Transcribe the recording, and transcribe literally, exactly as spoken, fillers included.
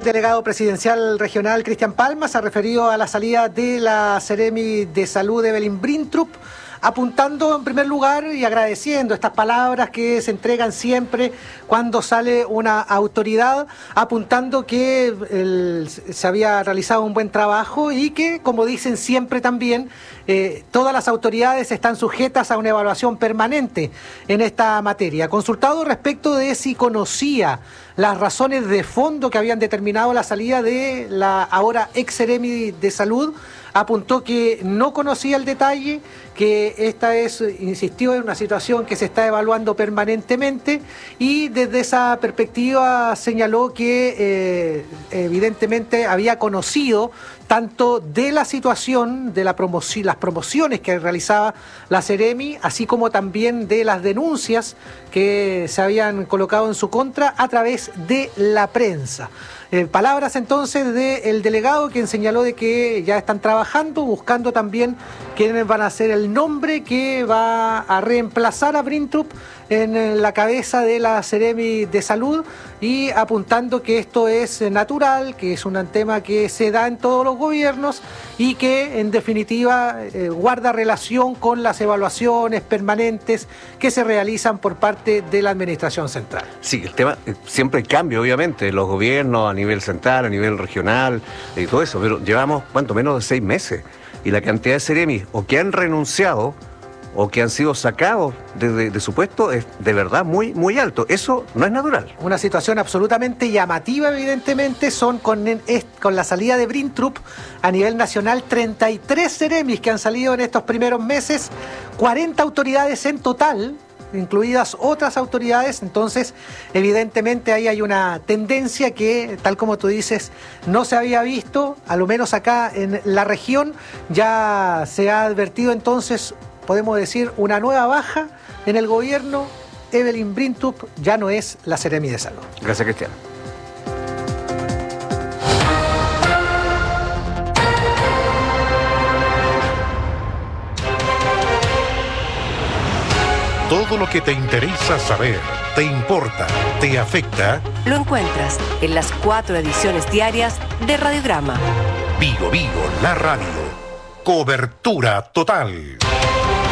subdelegado presidencial regional Cristian Palma se ha referido a la salida de la Seremi de Salud Evelyn Brintrup, apuntando en primer lugar y agradeciendo estas palabras que se entregan siempre cuando sale una autoridad, apuntando que el, se había realizado un buen trabajo y que, como dicen siempre también, eh, todas las autoridades están sujetas a una evaluación permanente en esta materia. Consultado respecto de si conocía las razones de fondo que habían determinado la salida de la ahora ex Seremi de Salud, apuntó que no conocía el detalle, que esta es, insistió, en una situación que se está evaluando permanentemente, y desde esa perspectiva señaló que eh, evidentemente había conocido tanto de la situación, de la promoción, las promociones que realizaba la Seremi, así como también de las denuncias que se habían colocado en su contra a través de la prensa. Eh, palabras entonces del delegado, quien señaló de que ya están trabajando, buscando también quiénes van a ser el nombre que va a reemplazar a Brintrup en la cabeza de la Seremi de Salud, y apuntando que esto es natural, que es un tema que se da en todos los gobiernos y que en definitiva eh, guarda relación con las evaluaciones permanentes que se realizan por parte de la Administración Central. Sí, el tema siempre cambia, obviamente, los gobiernos a nivel central, a nivel regional y todo eso, pero llevamos, ¿cuánto? Menos de seis meses, y la cantidad de Seremis o que han renunciado o que han sido sacados de, de, de su puesto es de verdad muy, muy alto. Eso no es natural. Una situación absolutamente llamativa, evidentemente, son con, con la salida de Brintrup a nivel nacional, treinta y tres Seremis que han salido en estos primeros meses, cuarenta autoridades en total, incluidas otras autoridades. Entonces, evidentemente ahí hay una tendencia que, tal como tú dices, no se había visto, a lo menos acá en la región. Ya se ha advertido entonces, podemos decir, una nueva baja en el gobierno. Evelyn Brintrup ya no es la Seremi de Salud. Gracias, Cristian. Todo lo que te interesa saber, te importa, te afecta, lo encuentras en las cuatro ediciones diarias de Radiograma. Vigo Vigo, la radio. Cobertura total.